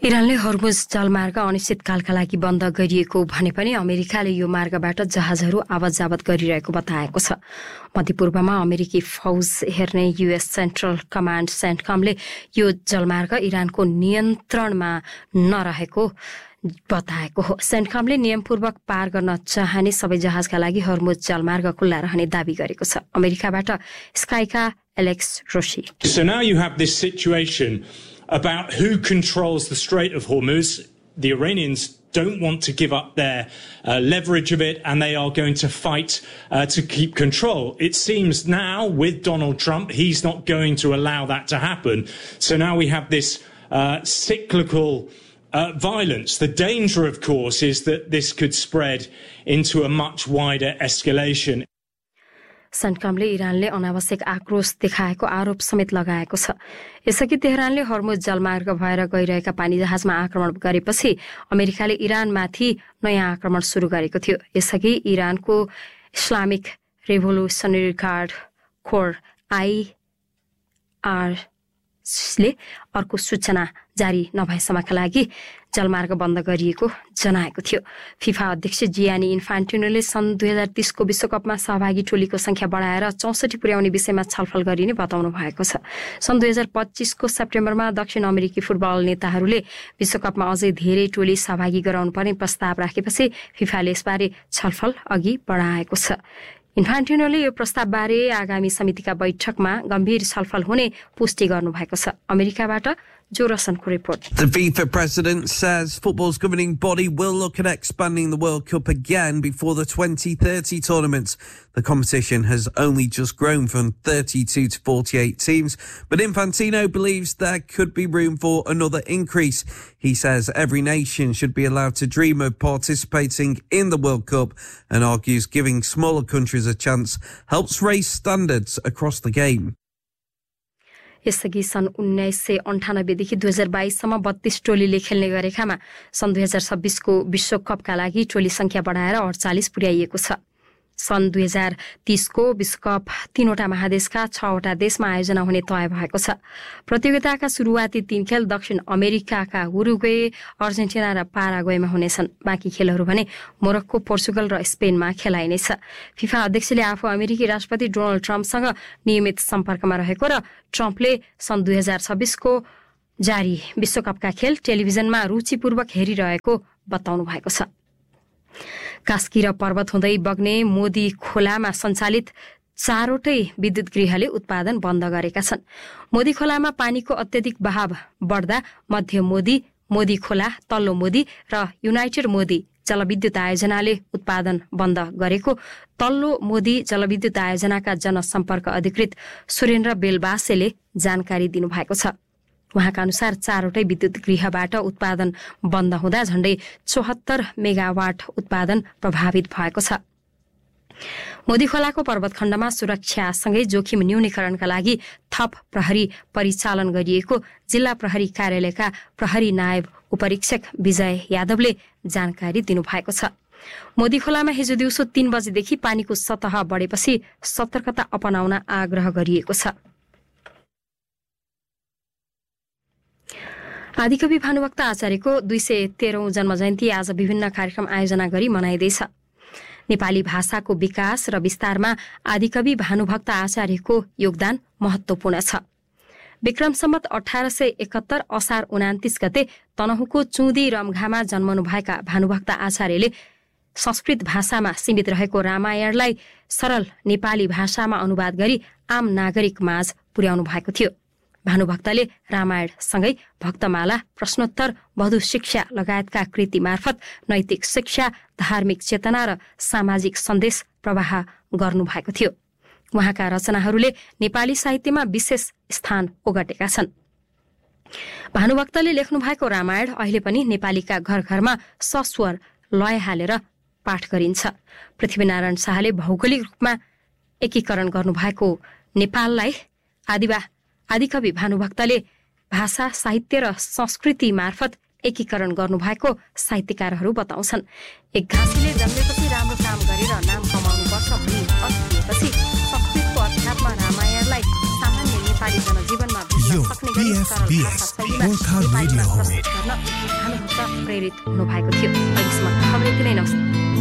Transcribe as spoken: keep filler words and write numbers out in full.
इरानले हर्मुज जलमार्ग अनिश्चितकालका लागि बन्द गरिएको भने पनि अमेरिकाले यो मार्गबाट जहाजहरू आवतजावत गरिरहेको बताएको छ। मध्यपूर्वमा अमेरिकी फौज हेर्ने युएस सेन्ट्रल कमान्ड सेन्टकमले यो जलमार्ग इरानको नियन्त्रणमा नरहेको बताएको हो। सेन्टकमले नियमपूर्वक पार गर्न चाहने सबै जहाजका लागि हर्मुज जलमार्ग खुल्ला रहने दावी गरेको छ। अमेरिकाबाट स्काईका Alex Roshi. So now you have this situation about who controls the Strait of Hormuz. The Iranians don't want to give up their uh, leverage of it, and they are going to fight uh, to keep control. It seems now with Donald Trump, he's not going to allow that to happen. So now we have this uh, cyclical uh, violence. The danger, of course, is that this could spread into a much wider escalation. सेन्टकमले इरानले अनावश्यक आक्रोश देखाएको आरोप समेत लगाएको छ। यसअघि तेहरानले हर्मुज जलमार्ग भएर गइरहेका पानीजहाजमा आक्रमण गरेपछि अमेरिकाले इरानमाथि नयाँ आक्रमण सुरु गरेको थियो। यसअघि इरानको इस्लामिक रेभोल्युसनरी गार्ड कोर आईआरजीले अर्को सूचना जारी नभएसम्मका लागि जलमार्ग बन्द गरिएको जनाएको थियो। फिफा अध्यक्ष जियानी इन्फान्टिनोले सन् दुई हजार तीसको विश्वकपमा सहभागी टोलीको संख्या बढाएर चौसठी पुर्याउने विषयमा छलफल गरिने बताउनु भएको छ। सन् दुई हजार पच्चीसको सेप्टेम्बरमा दक्षिण अमेरिकी फुटबल नेताहरूले विश्वकपमा अझै धेरै टोली सहभागी गराउनु पर्ने प्रस्ताव राखेपछि फिफाले यसबारे छलफल अघि बढाएको छ। इन्फान्टिनोले यो प्रस्तावबारे आगामी समितिका बैठकमा गम्भीर छलफल हुने पुष्टि गर्नुभएको छ। अमेरिकाबाट The FIFA president says football's governing body will look at expanding the World Cup again before the twenty thirty tournament. The competition has only just grown from thirty-two to forty-eight teams, but Infantino believes there could be room for another increase. He says every nation should be allowed to dream of participating in the World Cup and argues giving smaller countries a chance helps raise standards across the game. यसअघि सन् उन्नाइस सय अन्ठानब्बेदेखि दुई हजार बाइससम्म बत्तीस टोलीले खेल्ने गरेकामा सन् दुई हजार छब्बीसको विश्वकपका लागि टोली संख्या बढाएर अडचालिस पुर्याइएको छ। सन् दुई हजार तीसको विश्वकप तीनवटा महादेशका छवटा देशमा आयोजना हुने तय भएको छ। प्रतियोगिताका सुरुवाती तीन खेल दक्षिण अमेरिकाका उरुग्वे, अर्जेन्टिना र पाराग्वेमा हुनेछन्। बाँकी खेलहरू भने मोरक्को, पोर्चुगल र स्पेनमा खेलाइनेछ। फिफा अध्यक्षले आफू अमेरिकी राष्ट्रपति डोनाल्ड ट्रम्पसँग नियमित सम्पर्कमा रहेको र ट्रम्पले सन् दुई हजार छब्बीसको जारी विश्वकपका खेल टेलिभिजनमा रुचिपूर्वक हेरिरहेको बताउनु भएको छ। कास्की र पर्वत हुँदै बग्ने मोदी खोलामा सञ्चालित चारवटै विद्युत गृहले उत्पादन बन्द गरेका छन्। मोदी खोलामा पानीको अत्यधिक बहाव बढ्दा मध्य मोदी, मोदी खोला, तल्लो मोदी र युनाइटेड मोदी जलविद्युत आयोजनाले उत्पादन बन्द गरेको तल्लो मोदी जलविद्युत आयोजनाका जनसम्पर्क अधिकृत सुरेन्द्र बेलबासेले जानकारी दिनुभएको छ। उहाँका अनुसार चारवटै विद्युत गृहबाट उत्पादन बन्द हुँदा झण्डै चौहत्तर मेगावाट उत्पादन प्रभावित भएको छ। मोदी खोलाको पर्वतखण्डमा सुरक्षासँगै जोखिम न्यूनीकरणका लागि थप प्रहरी परिचालन गरिएको जिल्ला प्रहरी कार्यालयका प्रहरी नायब उपरीक्षक विजय यादवले जानकारी दिनुभएको छ। मोदी खोलामा हिजो दिउँसो तीन बजेदेखि पानीको सतह बढेपछि सतर्कता अपनाउन आग्रह गरिएको छ। आदिकवि भानुभक्त आचार्यको दुई सय तेह्रौं जन्मजयन्ती आज विभिन्न कार्यक्रम आयोजना गरी मनाइँदैछ। नेपाली भाषाको विकास र विस्तारमा आदिकवि भानुभक्त आचार्यको योगदान महत्वपूर्ण छ। विक्रम सम्वत अठार सय एकहत्तर असार उनातिस गते तनहुँको चुँदी रमघामा जन्मनुभएका भानुभक्त आचार्यले संस्कृत भाषामा सीमित रहेको रामायणलाई सरल नेपाली भाषामा अनुवाद गरी आम नागरिक माझ पुर्याउनु भएको थियो। भानुभक्तले रामायणसँगै भक्तमाला, प्रश्नोत्तर, वधु शिक्षा लगायतका कृति मार्फत नैतिक शिक्षा, धार्मिक चेतना र सामाजिक सन्देश प्रवाह गर्नुभएको थियो। उहाँका रचनाहरूले नेपाली साहित्यमा विशेष स्थान ओगटेका छन्। भानुभक्तले लेख्नुभएको रामायण अहिले पनि नेपालीका घर घरमा सस्वर लय हालेर पाठ गरिन्छ। पृथ्वीनारायण शाहले भौगोलिक रूपमा एकीकरण गर्नुभएको नेपाललाई आदिवा आदिकवि भानुभक्तले भाषा, साहित्य र संस्कृति मार्फत एकीकरण गर्नुभएको साहित्यकारहरू बताउँछन्। एक घाँसीले जन्मेपछि राम्रो काम गरेर नाम कमाउनुपर्छ भनी अत्किएपछि संस्कृतको अध्यात्म रामायणलाई सामान्य नेपाली जनजीवनमा गर्न सक्ने गरी सरल भाषा शैलीमा नेपालीमा प्रस्तुत गर्न भानुभक्त प्रेरित हुनुभएको थियो। अहिलेसम्म खबर यति नै। नमस्कार।